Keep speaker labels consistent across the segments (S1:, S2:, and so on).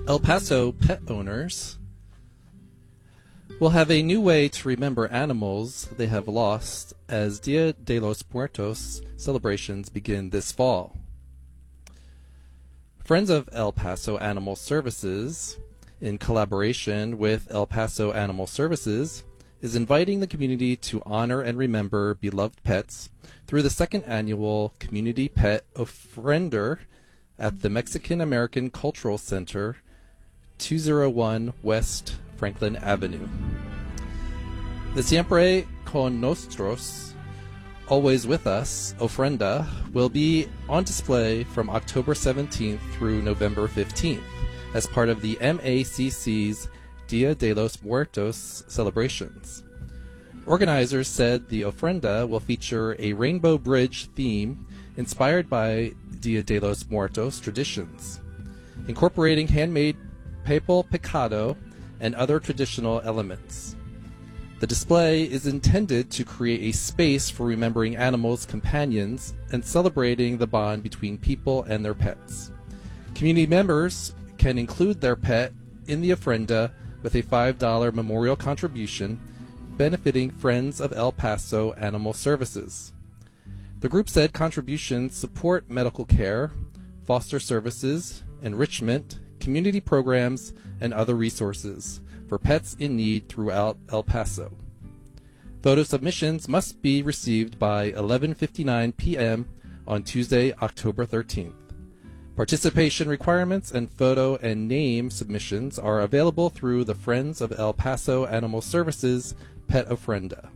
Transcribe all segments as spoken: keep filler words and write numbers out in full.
S1: El Paso pet owners will have a new way to remember animals they have lost as Dia de los Muertos celebrations begin this fall. Friends of El Paso Animal Services, in collaboration with El Paso Animal Services, is inviting the community to honor and remember beloved pets through the second annual Community Pet Ofrenda at the Mexican American Cultural Center, two oh one West Franklin Avenue. The Siempre con Nosotros, Always With Us, Ofrenda, will be on display from October seventeenth through November fifteenth as part of the M A C C's Dia de los Muertos celebrations. Organizers said the Ofrenda will feature a Rainbow Bridge theme inspired by Dia de los Muertos traditions, incorporating handmade papel picado and other traditional elements. The display is intended to create a space for remembering animals' companions and celebrating the bond between people and their pets. Community members can include their pet in the ofrenda with a five dollar memorial contribution benefiting Friends of El Paso Animal Services. The group said contributions support medical care, foster services, enrichment, community programs, and other resources for pets in need throughout El Paso. Photo submissions must be received by eleven fifty-nine p m on Tuesday, October thirteenth. Participation requirements and photo and name submissions are available through the Friends of El Paso Animal Services Pet Ofrenda.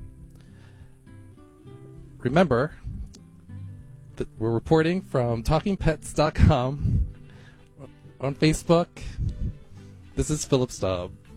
S1: Remember that we're reporting from talking pets dot com on Facebook. This is Philip Staub.